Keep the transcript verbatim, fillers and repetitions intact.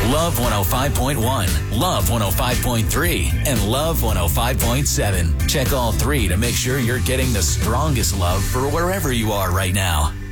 Love one oh five point one, Love one oh five point three, and Love one oh five point seven. Check all three to make sure you're getting the strongest love for wherever you are right now.